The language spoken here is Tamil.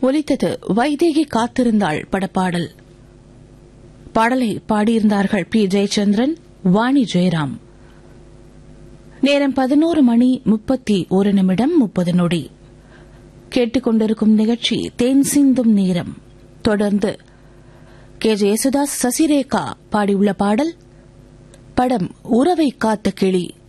ஒலித்தது வைதேகி காத்திருந்தாள் படப்பாடல். பாடலை பாடியிருந்தார்கள் பி. ஜெயச்சந்திரன், வாணி ஜெயராம். நேரம் 11:31 கேட்டுக்கொண்டிருக்கும் நிகழ்ச்சி தேன் சிந்தும் நேரம். தொடர்ந்து கே. ஜே. யேசுதாஸ், சசிரேகா பாடியுள்ள பாடல். படம் உறவை காத்த கிளி.